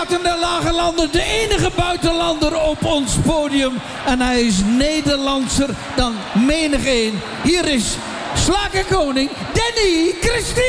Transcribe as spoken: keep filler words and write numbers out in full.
buiten de Lage Landen, de enige buitenlander op ons podium. En hij is Nederlandser dan menig een. Hier is slagerkoning Danny Christine.